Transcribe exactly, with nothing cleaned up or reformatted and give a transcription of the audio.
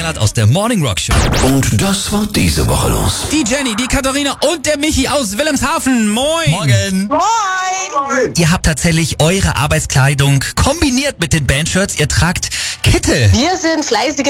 Ballert aus der Morning Rock Show. Und das war diese Woche los. Die Jenny, die Katharina und der Michi aus Wilhelmshaven. Moin. Morgen. Moin! Ihr habt tatsächlich eure Arbeitskleidung kombiniert mit den Bandshirts. Ihr tragt Kittel. Wir sind fleißige